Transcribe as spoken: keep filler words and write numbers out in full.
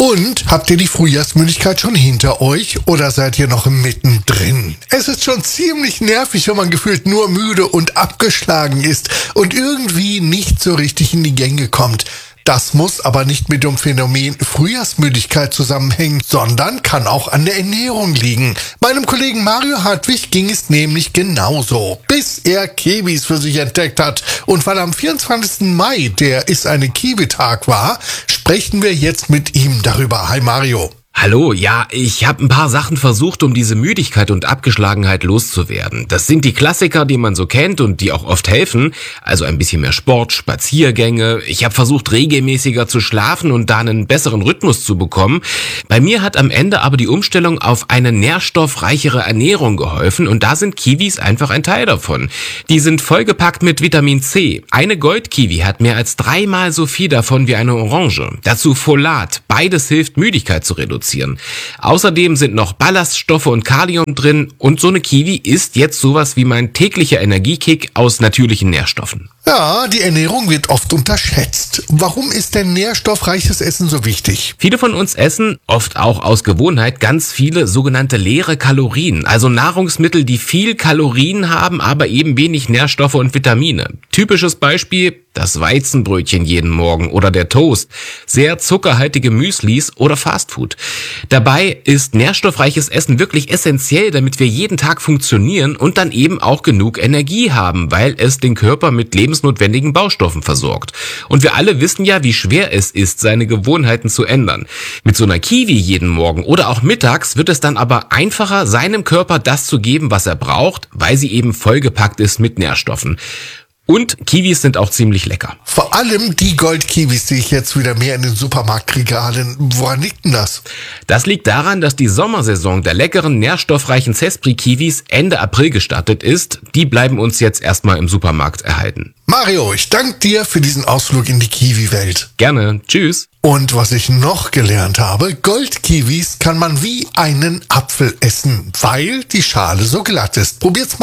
Und habt ihr die Frühjahrsmüdigkeit schon hinter euch oder seid ihr noch mittendrin? Es ist schon ziemlich nervig, wenn man gefühlt nur müde und abgeschlagen ist und irgendwie nicht so richtig in die Gänge kommt. Das muss aber nicht mit dem Phänomen Frühjahrsmüdigkeit zusammenhängen, sondern kann auch an der Ernährung liegen. Meinem Kollegen Mario Hartwig ging es nämlich genauso, bis er Kiwis für sich entdeckt hat. Und weil am vierundzwanzigsten Mai der Iss eine Kiwi-Tag war, sprechen wir jetzt mit ihm darüber. Hi Mario. Hallo, ja, ich habe ein paar Sachen versucht, um diese Müdigkeit und Abgeschlagenheit loszuwerden. Das sind die Klassiker, die man so kennt und die auch oft helfen. Also ein bisschen mehr Sport, Spaziergänge. Ich habe versucht, regelmäßiger zu schlafen und da einen besseren Rhythmus zu bekommen. Bei mir hat am Ende aber die Umstellung auf eine nährstoffreichere Ernährung geholfen und da sind Kiwis einfach ein Teil davon. Die sind vollgepackt mit Vitamin C. Eine Goldkiwi hat mehr als dreimal so viel davon wie eine Orange. Dazu Folat. Beides hilft, Müdigkeit zu reduzieren. Außerdem sind noch Ballaststoffe und Kalium drin und so eine Kiwi ist jetzt sowas wie mein täglicher Energiekick aus natürlichen Nährstoffen. Ja, die Ernährung wird oft unterschätzt. Warum ist denn nährstoffreiches Essen so wichtig? Viele von uns essen, oft auch aus Gewohnheit, ganz viele sogenannte leere Kalorien. Also Nahrungsmittel, die viel Kalorien haben, aber eben wenig Nährstoffe und Vitamine. Typisches Beispiel: das Weizenbrötchen jeden Morgen oder der Toast, sehr zuckerhaltige Müslis oder Fastfood. Dabei ist nährstoffreiches Essen wirklich essentiell, damit wir jeden Tag funktionieren und dann eben auch genug Energie haben, weil es den Körper mit lebensnotwendigen Baustoffen versorgt. Und wir alle wissen ja, wie schwer es ist, seine Gewohnheiten zu ändern. Mit so einer Kiwi jeden Morgen oder auch mittags wird es dann aber einfacher, seinem Körper das zu geben, was er braucht, weil sie eben vollgepackt ist mit Nährstoffen. Und Kiwis sind auch ziemlich lecker. Vor allem die Goldkiwis sehe ich jetzt wieder mehr in den Supermarktregalen. Woran liegt denn das? Das liegt daran, dass die Sommersaison der leckeren, nährstoffreichen Zespri-Kiwis Ende April gestartet ist. Die bleiben uns jetzt erstmal im Supermarkt erhalten. Mario, ich danke dir für diesen Ausflug in die Kiwi-Welt. Gerne. Tschüss. Und was ich noch gelernt habe, Goldkiwis kann man wie einen Apfel essen, weil die Schale so glatt ist. Probiert's mal